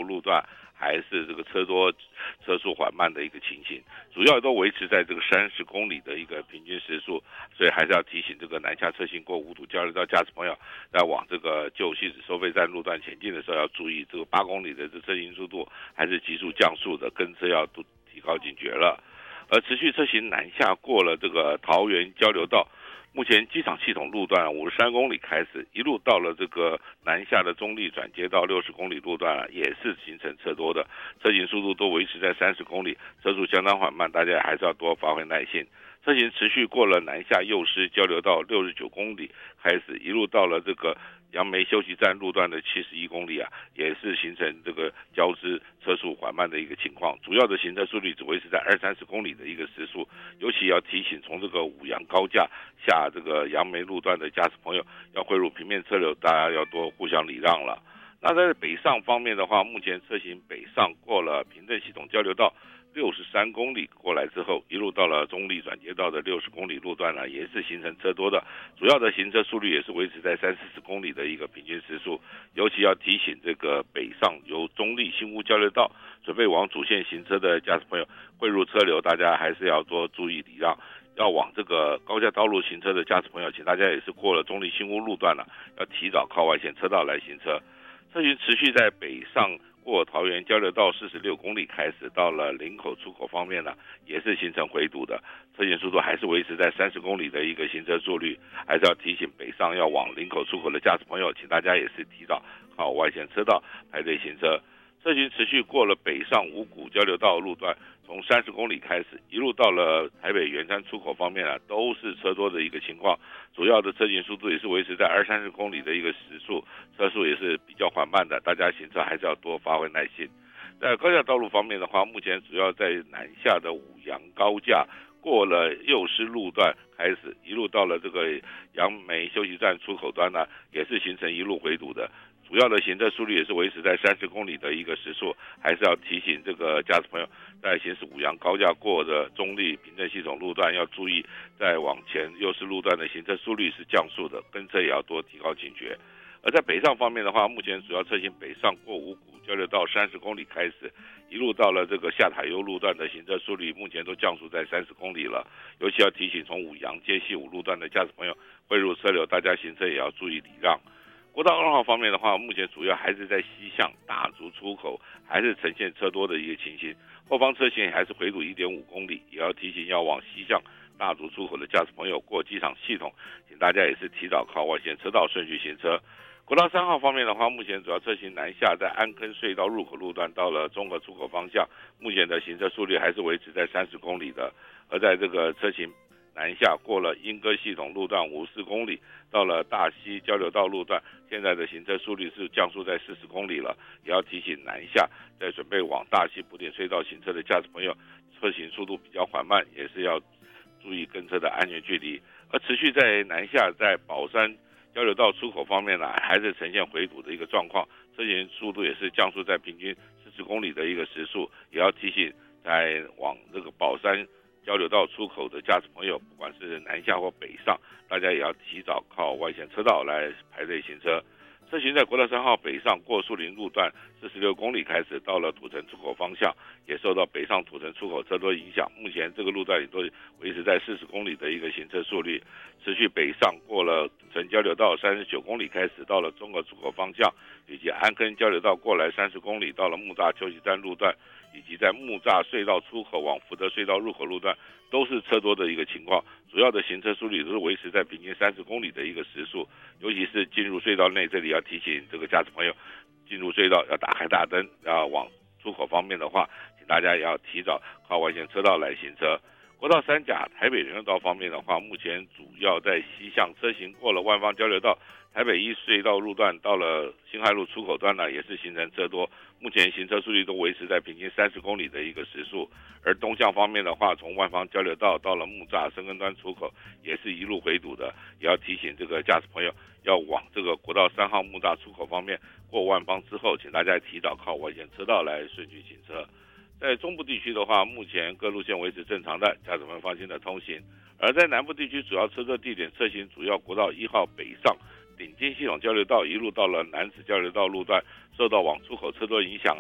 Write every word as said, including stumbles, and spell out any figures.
路段还是这个车多车速缓慢的一个情形，主要都维持在这个三十公里的一个平均时速，所以还是要提醒这个南下车行过五堵交流道驾驶朋友，在往这个旧汐止收费站路段前进的时候，要注意这个八公里的这车行速度还是急速降速的，跟车要都提高警觉了。而持续车行南下过了这个桃园交流道，目前机场系统路段五十三公里开始，一路到了这个南下的中立转接到六十公里路段也是形成车多的，车行速度都维持在三十公里，车速相当缓慢，大家还是要多发挥耐性。车行持续过了南下幼师交流道六十九公里开始，一路到了这个杨梅休息站路段的七十一公里啊，也是形成这个交织车速缓慢的一个情况，主要的行车速率只维持在二三十公里的一个时速，尤其要提醒从这个五杨高架下这个杨梅路段的驾驶朋友要汇入平面车流，大家要多互相礼让了。那在北上方面的话，目前车行北上过了平镇系统交流道六十三公里过来之后，一路到了中立转接道的六十公里路段呢，也是形成车多的，主要的行车速率也是维持在三四十公里的一个平均时速，尤其要提醒这个北上由中立新屋交流道准备往主线行车的驾驶朋友汇入车流，大家还是要多注意礼让。要往这个高架道路行车的驾驶朋友，请大家也是过了中立新屋路段了，要提早靠外线车道来行车。车行持续在北上过桃园交流道四十六公里开始，到了林口出口方面呢，也是形成回堵的，车行速度还是维持在三十公里的一个行车速率，还是要提醒北上要往林口出口的驾驶朋友，请大家也是提早靠外线车道排队行车。车行持续过了北上五股交流道路段，从三十公里开始，一路到了台北圆山出口方面啊，都是车多的一个情况，主要的车行速度也是维持在二三十公里的一个时速，车速也是比较缓慢的，大家行车还是要多发挥耐心。在高架道路方面的话，目前主要在南下的五杨高架过了幼师路段开始，一路到了这个杨梅休息站出口端呢，也是形成一路回堵的。主要的行车速率也是维持在三十公里的一个时速，还是要提醒这个驾驶朋友，在行驶五杨高架过的中立平镇系统路段要注意，在往前幼师路段的行车速率是降速的，跟车也要多提高警觉。而在北上方面的话，目前主要车行北上过五股交流道三十公里开始，一路到了这个下塔悠路段的行车速率目前都降速在三十公里了，尤其要提醒从五杨接西五路段的驾驶朋友汇入车流，大家行车也要注意礼让。国道二号方面的话，目前主要还是在西向大竹出口，还是呈现车多的一个情形，后方车型还是回堵 一点五公里，也要提醒要往西向大竹出口的驾驶朋友过机场系统，请大家也是提早靠外线车道顺序行车。国道三号方面的话，目前主要车型南下在安坑隧道入口路段到了中和出口方向，目前的行车速率还是维持在三十公里的，而在这个车型南下过了莺歌系统路段五十四公里，到了大溪交流道路段，现在的行车速率是降速在四十公里了，也要提醒南下在准备往大溪补点隧道行车的驾驶朋友，车行速度比较缓慢，也是要注意跟车的安全距离。而持续在南下在宝山交流道出口方面呢，还是呈现回堵的一个状况，车行速度也是降速在平均四十公里的一个时速，也要提醒在往这个宝山交流道出口的驾驶朋友，不管是南下或北上，大家也要提早靠外线车道来排队行车。车行在国道三号北上过树林路段四十六公里开始，到了土城出口方向，也受到北上土城出口车多影响，目前这个路段也都维持在四十公里的一个行车速率。持续北上过了土城交流道三十九公里开始，到了中和出口方向，以及安坑交流道过来三十公里，到了木栅休息站路段，以及在木栅隧道出口往福德隧道入口路段，都是车多的一个情况，主要的行车速率都是维持在平均三十公里的一个时速，尤其是进入隧道内，这里要提醒这个驾驶朋友，进入隧道要打开大灯，要往出口方面的话，请大家也要提早靠外线车道来行车。国道三甲台北人行道方面的话，目前主要在西向车行过了万方交流道台北一隧道路段，到了辛亥路出口端呢，也是形成车多，目前行车速率都维持在平均三十公里的一个时速。而东向方面的话，从万方交流道到了木栅深耕端出口，也是一路回堵的，也要提醒这个驾驶朋友要往这个国道三号木栅出口方面过万方之后，请大家提早靠外线车道来顺序行车。在中部地区的话，目前各路线维持正常的，驾驶们放心的通行。而在南部地区，主要车车地点车型主要国道一号北上顶尖系统交流道，一路到了南子交流道路段，受到往出口车多影响